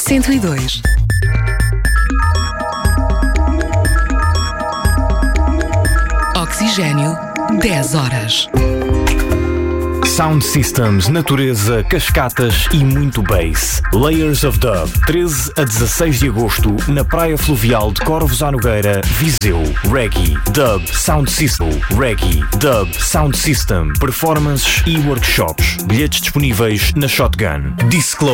102. Oxigênio, 10 horas. Sound Systems, natureza, cascatas e muito bass. Layers of Dub, 13 a 16 de agosto, na Praia Fluvial de Corvos à Nogueira, Viseu. Reggae, Dub, Sound System. Reggae, Dub, Sound System. Performances e workshops. Bilhetes disponíveis na Shotgun. Disclosure.